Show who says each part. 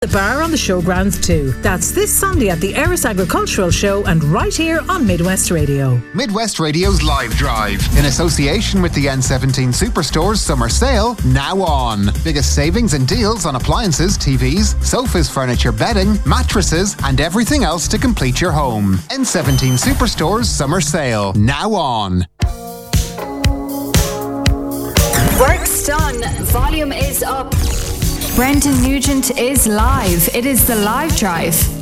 Speaker 1: The bar on the showgrounds too. That's this Sunday at the Erris Agricultural Show and right here on Midwest Radio.
Speaker 2: Midwest Radio's Live Drive, in association with the N17 Superstores Summer Sale, now on. Biggest savings and deals on appliances, TVs, sofas, furniture, bedding, mattresses and everything else to complete your home. N17 Superstores Summer Sale, now on.
Speaker 3: Work's done. Volume is up. Brendan Nugent is live. It is the Live Drive.